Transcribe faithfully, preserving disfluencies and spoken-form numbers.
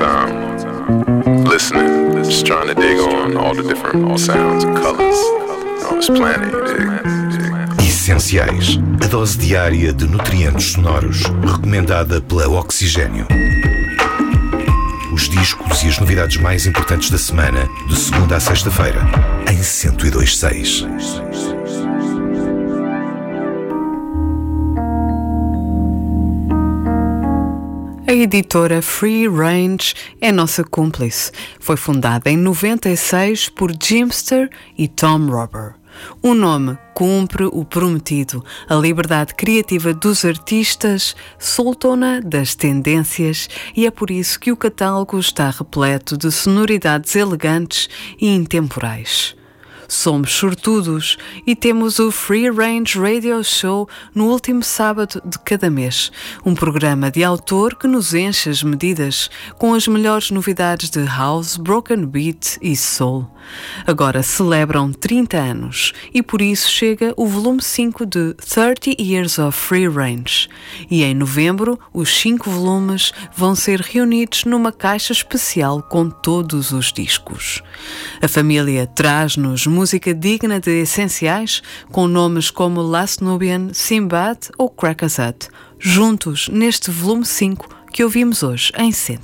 time, listening, just trying to dig on all the different sounds and colors on this planet, you dig? Essenciais, a dose diária de nutrientes sonoros, recomendada pela Oxigênio. Os discos e as novidades mais importantes da semana, de segunda à sexta-feira, em cento e dois ponto seis. A editora Free Range é nossa cúmplice. Foi fundada em noventa e seis por Jimster e Tom Robber. O nome cumpre o prometido. A liberdade criativa dos artistas soltou-na das tendências e é por isso que o catálogo está repleto de sonoridades elegantes e intemporais. Somos sortudos e temos o Free Range Radio Show no último sábado de cada mês. Um programa de autor que nos enche as medidas com as melhores novidades de House, Broken Beat e Soul. Agora celebram trinta anos e por isso chega o volume cinco de thirty Years of Free Range. E em novembro, os cinco volumes vão ser reunidos numa caixa especial com todos os discos. A família traz-nos música digna de essenciais, com nomes como Last Nubian, Simbad ou Crackazat, juntos neste volume cinco que ouvimos hoje em cento